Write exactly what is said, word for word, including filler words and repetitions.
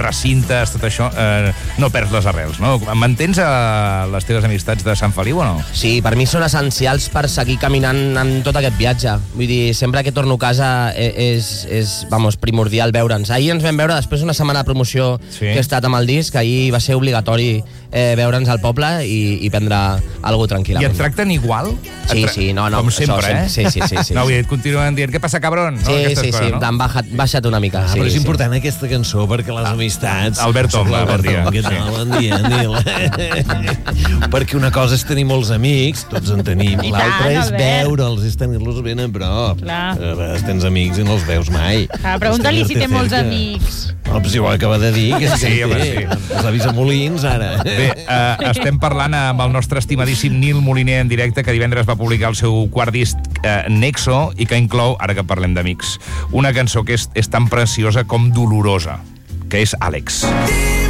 recintes, tot això, eh, no perds les arrels, no? Mantens a les teves amistats de Sant Feliu o no? Sí, per mi són essencials per seguir caminant en tot aquest viatge. Vull dir, sempre que torno a casa és, és vamos, primordial veure'ns. Ahir ens vam veure després d'una setmana de promoció sí. que he estat amb el disc. Ahir va ser obligatori eh, veure'ns al poble i, i prendre alguna cosa tranquil·lament. I et tracten igual? Sí, sí, no, no. Com sempre, això, eh? Sí, sí, sí. sí no, vull dir, et continuen dient, què passa, cabron? No, sí, sí, coses, sí, no? t'han baixat, baixat una mica. Ah, sí, però és sí. important aquesta cançó perquè les amistats... Albert Ongla, bon dia. Què tal? Sí. Bon dia, Nil. Perquè una cosa és tenir molts amics, tots en tenim, l'altra és veure'ls, és tenir-los ben a prop. Clar. A vegades tens amics i no els veus mai. Ah, pregunta-li si té molts amics. No, però si ho acaba de dir, que sí, sí, que home, té. sí. Els avisa Molins, ara. Bé, eh, estem parlant amb el nostre estimadíssim Nil Moliner en directe, que divendres va publicar el seu quart disc eh, Nexo, i que inclou, ara que parlem d'amics, una cançó que és, és tan preciosa com dolorosa, que és Àlex.